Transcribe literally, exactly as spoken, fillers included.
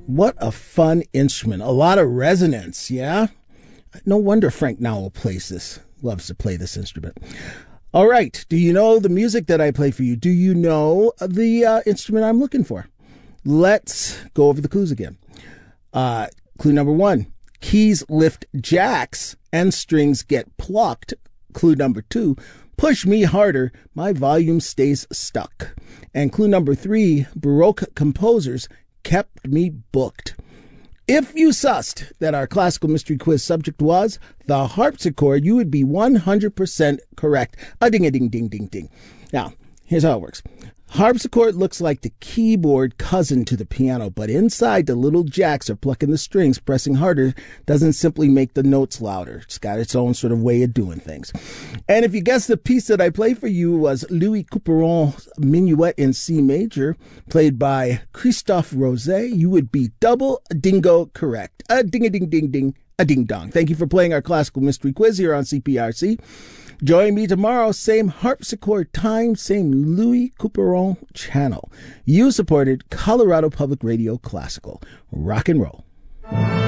What a fun instrument. A lot of resonance, yeah? No wonder Frank Nowell plays this, loves to play this instrument. All right. Do you know the music that I play for you? Do you know the uh, instrument I'm looking for? Let's go over the clues again. Uh, clue number one, keys lift jacks and strings get plucked. Clue number two, push me harder, my volume stays stuck. And clue number three, Baroque composers kept me booked. If you sussed that our classical mystery quiz subject was the harpsichord, you would be one hundred percent correct. A ding a ding ding ding ding. Now, here's how it works. Harpsichord looks like the keyboard cousin to the piano, but inside the little jacks are plucking the strings. Pressing harder doesn't simply make the notes louder. It's got its own sort of way of doing things. And if you guessed the piece that I played for you was Louis Couperon's Minuet in C major, played by Christophe Roset, you would be double dingo correct. A ding a ding ding ding, a ding dong. Thank you for playing our classical mystery quiz here on C P R C. Join me tomorrow, same harpsichord time, same Louis Couperon channel. You supported Colorado Public Radio Classical. Rock and roll.